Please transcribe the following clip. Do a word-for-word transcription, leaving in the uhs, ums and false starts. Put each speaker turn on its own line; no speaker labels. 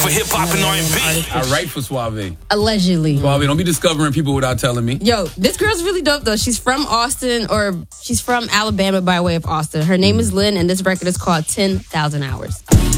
for hip hop and R and B.
I write for Suave.
Allegedly.
Suave, don't be discovering people without telling me.
Yo, this girl's really dope though. She's from Austin, or she's from Alabama by way of Austin. Her name is Lynn, and this record is called ten thousand Hours.